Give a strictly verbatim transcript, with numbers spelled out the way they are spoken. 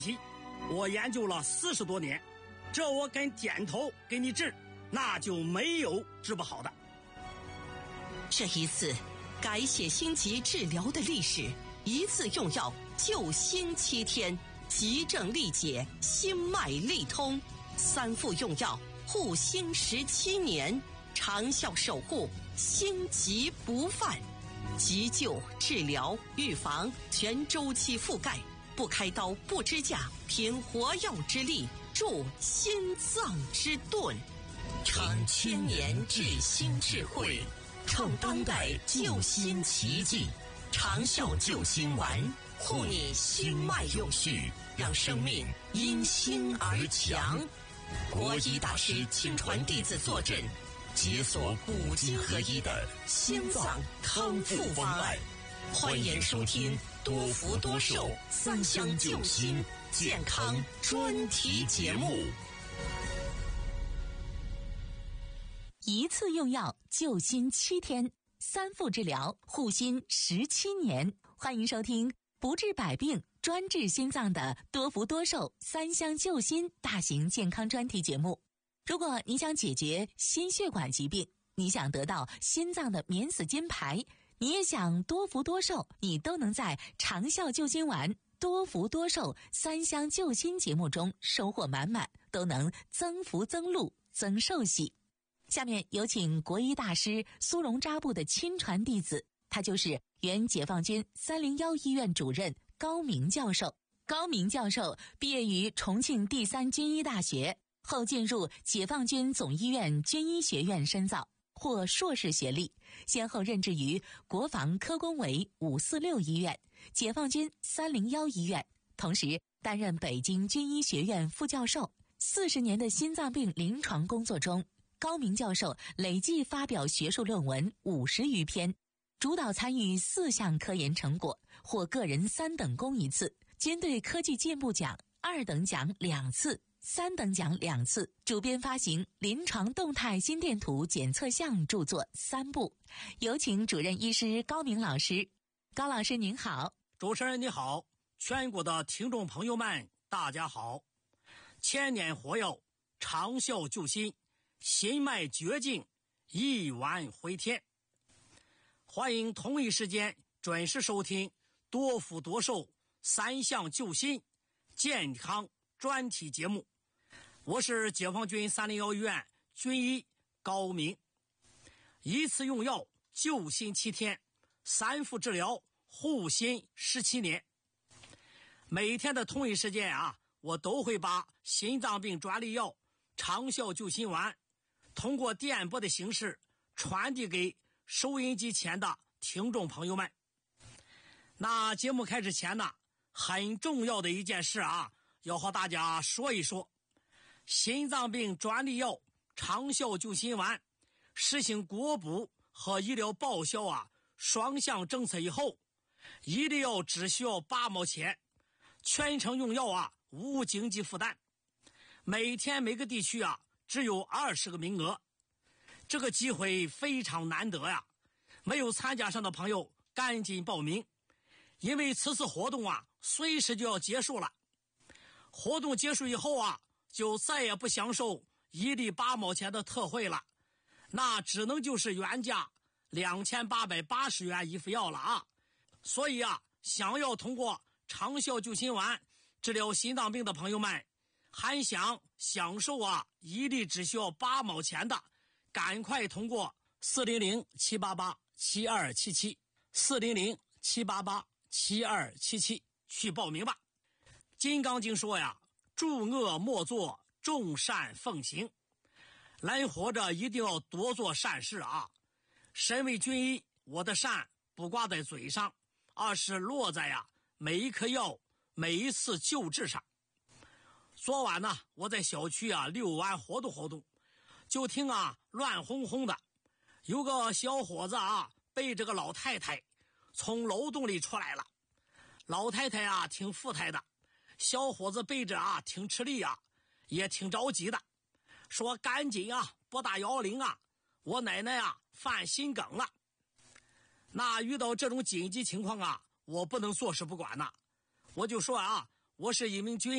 我研究了四十多年，这我跟点头给你治，那就没有治不好的。 这一次改写心急治疗的历史，一次用药救心七天，急症力解，心脉力通，三副用药护心十七年，长效守护，心急不犯。急救、治疗、预防全周期覆盖，不开刀不支架，凭活药之力助心脏之盾，承千年治心智慧，创当代救心奇迹。长效救心丸，护你心脉有序，让生命因心而强。国医大师亲传弟子坐镇，解锁五金合一的心脏康复方案。欢迎收听多福多寿三香救心健康专题节目。 一次用药救心七天，三副治疗护心十七年。欢迎收听不治百病专治心脏的多福多寿三香救心大型健康专题节目。如果你想解决心血管疾病，你想得到心脏的免死金牌，你也想多福多寿，你都能在长效救心丸、多福多寿三香救心节目中收获满满，都能增福增禄增寿喜。下面有请国医大师苏荣扎布的亲传弟子，他就是原解放军三零一医院主任高明教授。高明教授毕业于重庆第三军医大学，后进入解放军总医院军医学院深造，获硕士学历，先后任职于国防科工委五四六医院、解放军三零一医院，同时担任北京军医学院副教授。四十年的心脏病临床工作中，高明教授累计发表学术论文五十余篇，主导参与四项科研成果，获个人三等功一次，军队科技进步奖二等奖两次，三等奖两次，主编发行临床动态心电图检测项著作三部。有请主任医师高明老师。高老师您好。 主持人你好，全国的听众朋友们大家好。千年活药，长效救心，心脉绝境，一丸回天。欢迎同一时间准时收听多福多寿三项救心健康专题节目。我是解放军三零一医院军医高明。一次用药救心七天，三副治疗护心十七年。每天的同一时间啊，我都会把心脏病专利药长效救心丸通过电波的形式传递给收音机前的听众朋友们。那节目开始前呢，很重要的一件事啊，要和大家说一说。心脏病专利药长效救心丸实行国补和医疗报销啊双向政策以后，一粒药只需要八毛钱，全程用药啊无经济负担。每天每个地区啊只有二十个名额，这个机会非常难得呀！没有参加上的朋友赶紧报名，因为此次活动啊随时就要结束了。活动结束以后啊，就再也不享受一粒八毛钱的特惠了，那只能就是原价两千八百八十元一副药了啊！所以啊，想要通过长效救心丸治疗心脏病的朋友们，还想享受啊一粒只需要八毛钱的，赶快通过四零零七八八七二七七四零零七八八七二七七去报名吧。金刚经说呀，诸恶莫作，众善奉行。人活着一定要多做善事啊！身为军医，我的善不挂在嘴上，而是落在呀每一颗药每一次救治上。昨晚呢，我在小区啊遛弯活动活动，就听啊乱哄哄的，有个小伙子啊背着个老太太从楼洞里出来了。老太太啊挺富态的，小伙子背着啊挺吃力啊，也挺着急的，说赶紧啊拨打幺幺零啊，我奶奶啊犯心梗了。那遇到这种紧急情况啊，我不能坐视不管呐，我就说啊， 我是一鸣君。